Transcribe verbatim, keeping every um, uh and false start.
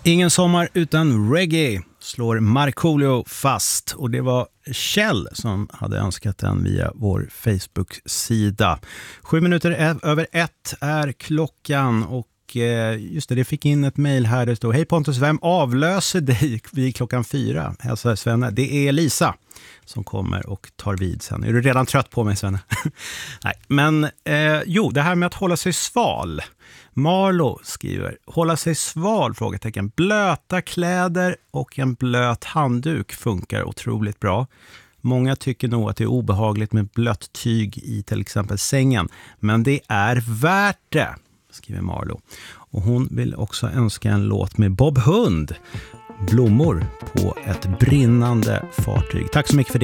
Ingen sommar utan reggae slår Markoolio fast, och det var Kjell som hade önskat den via vår Facebook-sida. Sju minuter över ett är klockan, och just det, det fick in ett mejl här. Det står: hej Pontus, vem avlöser dig vid klockan fyra? Hälsar Svenne. Det är Lisa som kommer och tar vid sen. Är du redan trött på mig, Svenne? Nej, men eh, jo, det här med att hålla sig sval. Marlo skriver: hålla sig sval, frågetecken. Blöta kläder och en blöt handduk funkar otroligt bra. Många tycker nog att det är obehagligt med blött tyg i till exempel sängen, men det är värt det, skriver Marlo. Och hon vill också önska en låt med Bob Hund, Blommor på ett brinnande fartyg. Tack så mycket för det.